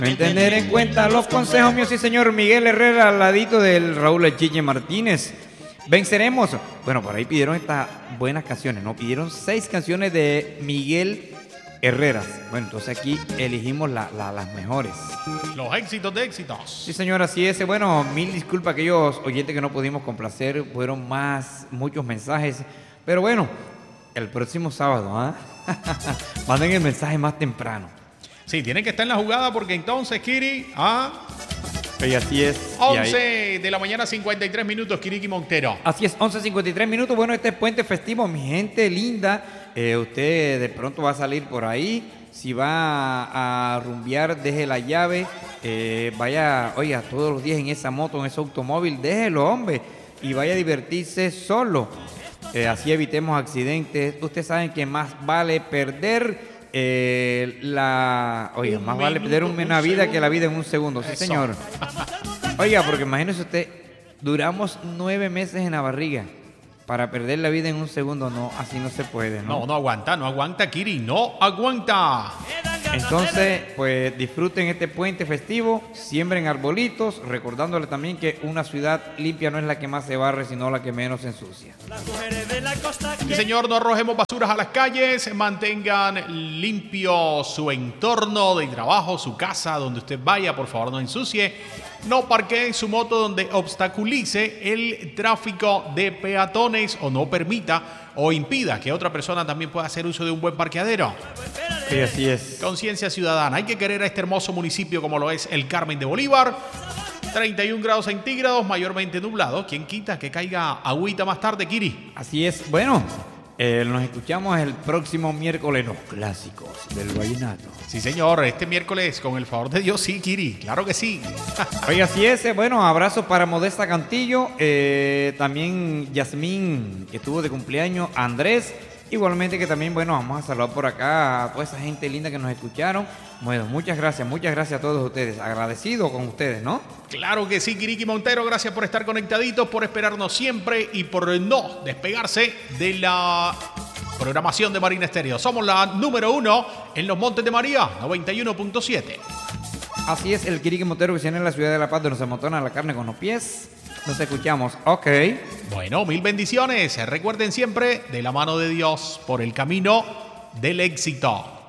Tener en cuenta los consejos míos, sí señor. Miguel Herrera al ladito del Raúl El Chiche Martínez. Venceremos. Bueno, por ahí pidieron estas buenas canciones, ¿no? Pidieron 6 canciones de Miguel Herrera. Bueno, entonces aquí elegimos las mejores. Los éxitos de éxitos. Sí señor, así es. Bueno, mil disculpas a aquellos oyentes que no pudimos complacer. Fueron muchos mensajes. Pero bueno, el próximo sábado, ¿ah? Manden el mensaje más temprano. Sí, tienen que estar en la jugada porque entonces, Kiri, Y así es. 11 de la mañana, 53 minutos, Kiriki Montero. Así es, 11:53 minutos. Bueno, este es puente festivo, mi gente linda. Usted de pronto va a salir por ahí. Si va a rumbear, deje la llave. Vaya, oiga, todos los días en esa moto, en ese automóvil, déjelo, hombre. Y vaya a divertirse solo. Así evitemos accidentes. Ustedes saben que más vale perder más vale perder una vida que la vida en un segundo. Sí, señor. Oiga, porque imagínese usted, duramos 9 meses en la barriga para perder la vida en un segundo. No, así no se puede, ¿no? No aguanta, Kiri, no aguanta. Entonces, pues disfruten este puente festivo, siembren arbolitos, recordándole también que una ciudad limpia no es la que más se barre, sino la que menos se ensucia. Sí, señor, no arrojemos basuras a las calles, mantengan limpio su entorno de trabajo, su casa, donde usted vaya, por favor no ensucie. No parquee su moto donde obstaculice el tráfico de peatones o no permita o impida que otra persona también pueda hacer uso de un buen parqueadero. Sí, así es. Conciencia ciudadana. Hay que querer a este hermoso municipio como lo es el Carmen de Bolívar. 31 grados centígrados, mayormente nublado. ¿Quién quita que caiga agüita más tarde, Kiri? Así es. Bueno, nos escuchamos el próximo miércoles, los clásicos del vallenato. Sí, señor. Este miércoles, con el favor de Dios, sí, Kiri. Claro que sí. Oiga, así es. Bueno, abrazos para Modesta Cantillo. También Yasmín, que estuvo de cumpleaños. Andrés. Igualmente que también, bueno, vamos a saludar por acá a toda esa gente linda que nos escucharon. Bueno, muchas gracias a todos ustedes. Agradecido con ustedes, ¿no? Claro que sí, Kiriki Montero. Gracias por estar conectaditos, por esperarnos siempre y por no despegarse de la programación de Marina Estéreo. Somos la número 1 en los Montes de María, 91.7. Así es, el Kiriki Montero que viene en la ciudad de La Paz, donde se amontona la carne con los pies. Nos escuchamos, ok. Bueno, mil bendiciones. Recuerden siempre, de la mano de Dios, por el camino del éxito.